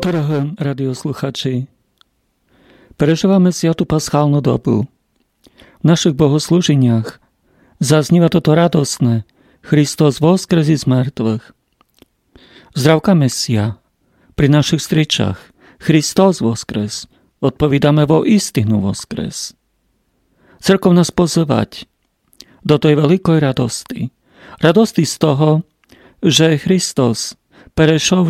Drahí radiosluchači, prežívame sviatu paschálnu dobu. V našich bohoslúženiach zaznieva toto radosné Kristus voskresí z mŕtvych. Zdravka Mesia, pri našich stričách Kristus voskres, odpovídame vo istinu voskres. Cirkev nás pozývať do tej veľkej radosti. Radosti z toho, že Kristus prešiel